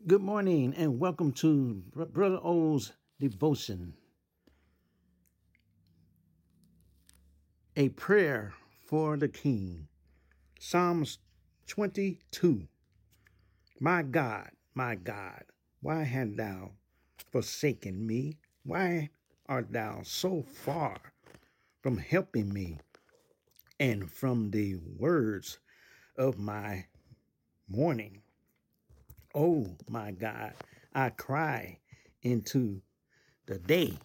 Good morning and welcome to Brother O's devotion, a prayer for the King. Psalms 22. My God, why hast thou forsaken me? Why art thou so far from helping me and from the words of my mourning? Oh, my God, I cry into the day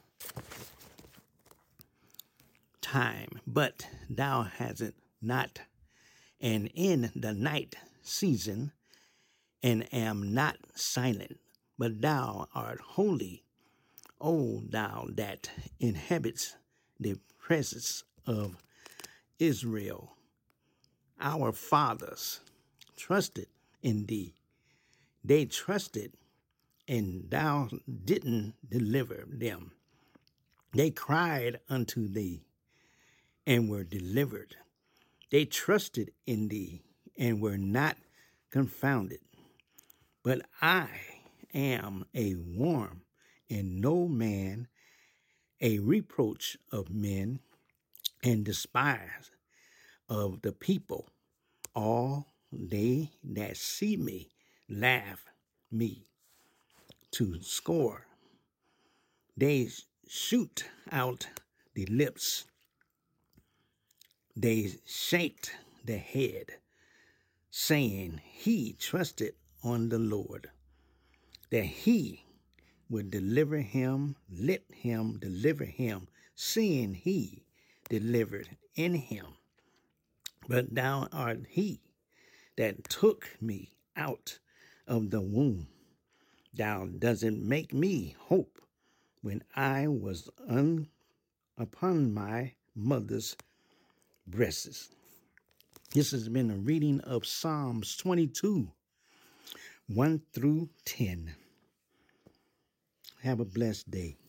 time, but thou hast not, and in the night season, and am not silent, but thou art holy, O thou that inhabits the presence of Israel. Our fathers trusted in thee. They trusted, and thou didn't deliver them. They cried unto thee, and were delivered. They trusted in thee and were not confounded. But I am a worm and no man, a reproach of men and despise of the people. All they that see me laugh me to scorn. They shoot out the lips. They shaked the head, saying, He trusted on the Lord, that he would deliver him, let him deliver him, seeing he delivered in him. But thou art he that took me out of the womb. Thou doesn't make me hope when I was upon my mother's breasts. This has been a reading of Psalms 22, 1 through 10. Have a blessed day.